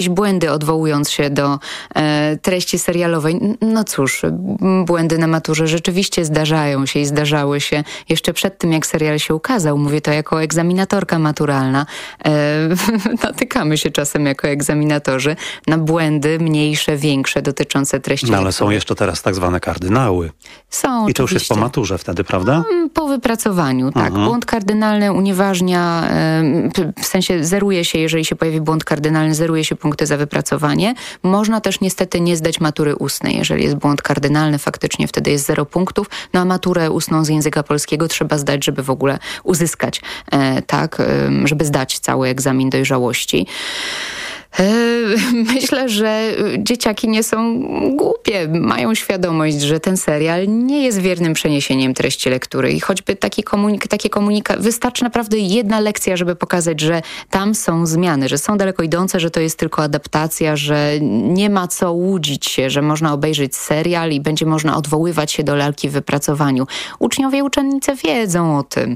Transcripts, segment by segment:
błędy, odwołując się do treści serialowej. No cóż, błędy na maturze rzeczywiście zdarzają się i zdarzały się jeszcze przed tym, jak serial się ukazał. Mówię to jako egzaminatorka maturalna. Natykamy się czasem jako egzaminatorzy na błędy mniejsze, większe, dotyczące treści. No ale są jeszcze teraz tak zwane kardynały. Są, i to już jest po maturze wtedy, prawda? Po wypracowaniu, tak. Błąd kardynalny unieważnia, w sensie zeruje się, jeżeli się pojawi błąd kardynalny, zeruje się punkty za wypracowanie. Można też niestety nie zdać matury ustnej. Jeżeli jest błąd kardynalny, faktycznie wtedy jest 0 punktów. No a maturę ustną z języka polskiego trzeba zdać, żeby w ogóle uzyskać, żeby zdać cały egzamin dojrzałości. Myślę, że dzieciaki nie są głupie. Mają świadomość, że ten serial nie jest wiernym przeniesieniem treści lektury i choćby takie komunikaty, wystarczy naprawdę jedna lekcja, żeby pokazać, że tam są zmiany, że są daleko idące, że to jest tylko adaptacja, że nie ma co łudzić się, że można obejrzeć serial i będzie można odwoływać się do lalki w wypracowaniu. Uczniowie i uczennice wiedzą o tym.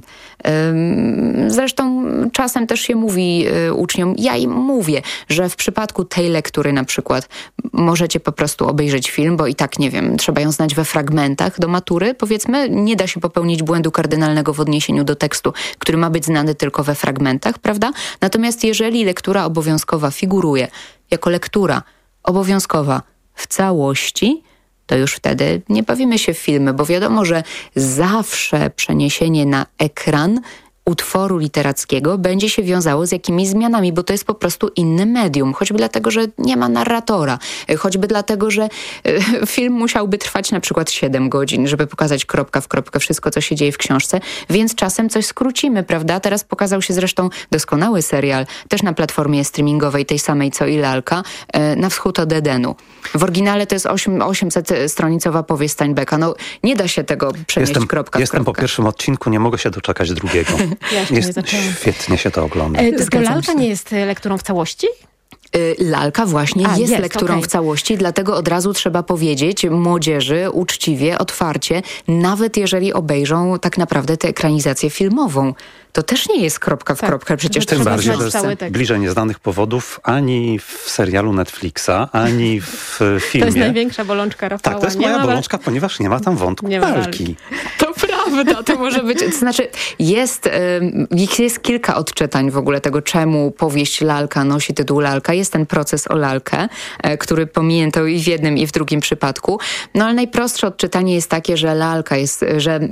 Zresztą czasem też się mówi uczniom, ja im mówię, że w przypadku tej lektury na przykład możecie po prostu obejrzeć film, bo i tak, nie wiem, trzeba ją znać we fragmentach do matury, powiedzmy, nie da się popełnić błędu kardynalnego w odniesieniu do tekstu, który ma być znany tylko we fragmentach, prawda? Natomiast jeżeli lektura obowiązkowa figuruje jako lektura obowiązkowa w całości, to już wtedy nie bawimy się w filmy, bo wiadomo, że zawsze przeniesienie na ekran utworu literackiego będzie się wiązało z jakimiś zmianami, bo to jest po prostu inny medium. Choćby dlatego, że nie ma narratora. Choćby dlatego, że film musiałby trwać na przykład 7 godzin, żeby pokazać kropka w kropkę wszystko, co się dzieje w książce, więc czasem coś skrócimy, prawda? Teraz pokazał się zresztą doskonały serial, też na platformie streamingowej, tej samej co i lalka, Na wschód od Edenu. W oryginale to jest 800-stronicowa powieść Steinbecka. No, nie da się tego przenieść kropka w kropkę. Jestem po pierwszym odcinku, nie mogę się doczekać drugiego. Świetnie się to ogląda. To lalka nie jest lekturą w całości? Lalka właśnie jest lekturą w całości, dlatego od razu trzeba powiedzieć młodzieży uczciwie, otwarcie, nawet jeżeli obejrzą tak naprawdę tę ekranizację filmową. To też nie jest kropka w kropkę. Przecież tym bardziej, że z bliżej nieznanych powodów ani w serialu Netflixa, ani w filmie. To jest największa bolączka Rafała. Tak, to jest moja bolączka, ponieważ nie ma tam wątku lalki. To prawda, to może być. To znaczy, jest kilka odczytań w ogóle tego, czemu powieść Lalka nosi tytuł Lalka. Jest ten proces o lalkę, który pominięto i w jednym, i w drugim przypadku. No ale najprostsze odczytanie jest takie, że Lalka jest,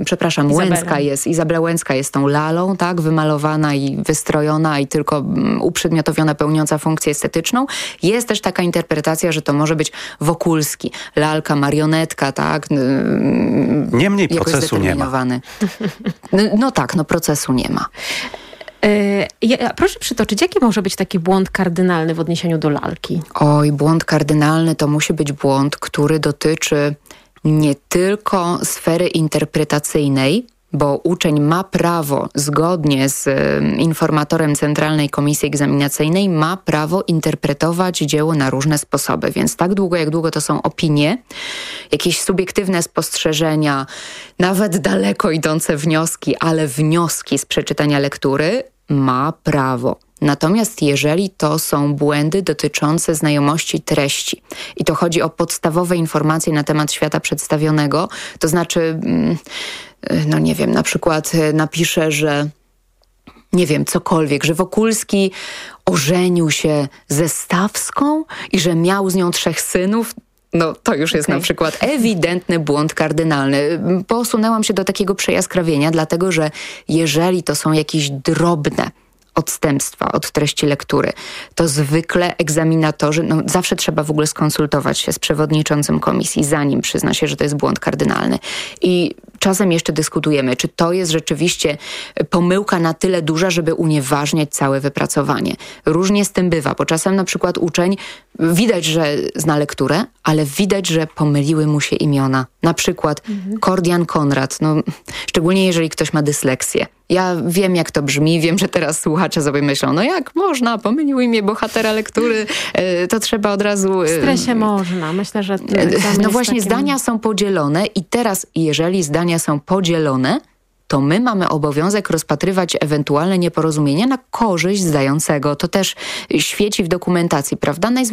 Izabela Łęcka jest tą lalą, tak, wymalowana i wystrojona i tylko uprzedmiotowiona, pełniąca funkcję estetyczną. Jest też taka interpretacja, że to może być Wokulski, lalka, marionetka, tak. Niemniej procesu nie ma. No tak, procesu nie ma. Proszę przytoczyć, jaki może być taki błąd kardynalny w odniesieniu do lalki? Oj, błąd kardynalny to musi być błąd, który dotyczy nie tylko sfery interpretacyjnej, bo uczeń ma prawo, zgodnie z informatorem Centralnej Komisji Egzaminacyjnej, ma prawo interpretować dzieło na różne sposoby. Więc tak długo, jak długo to są opinie, jakieś subiektywne spostrzeżenia, nawet daleko idące wnioski, ale wnioski z przeczytania lektury, ma prawo. Natomiast jeżeli to są błędy dotyczące znajomości treści i to chodzi o podstawowe informacje na temat świata przedstawionego, to znaczy, no nie wiem, na przykład napiszę, że nie wiem, cokolwiek, że Wokulski ożenił się ze Stawską i że miał z nią 3 synów, no to już jest na przykład ewidentny błąd kardynalny. Posunęłam się do takiego przejaskrawienia, dlatego że jeżeli to są jakieś drobne odstępstwa od treści lektury, to zwykle egzaminatorzy, zawsze trzeba w ogóle skonsultować się z przewodniczącym komisji, zanim przyzna się, że to jest błąd kardynalny. I czasem jeszcze dyskutujemy, czy to jest rzeczywiście pomyłka na tyle duża, żeby unieważniać całe wypracowanie. Różnie z tym bywa, bo czasem na przykład uczeń widać, że zna lekturę, ale widać, że pomyliły mu się imiona. Na przykład Kordian Konrad, szczególnie jeżeli ktoś ma dysleksję. Ja wiem, jak to brzmi, wiem, że teraz słuchacze sobie myślą, no jak można, pomylił imię bohatera lektury, to trzeba od razu... W stresie można, myślę, że... No właśnie, zdania są podzielone i teraz, jeżeli zdania są podzielone, to my mamy obowiązek rozpatrywać ewentualne nieporozumienia na korzyść zdającego. To też świeci w dokumentacji, prawda?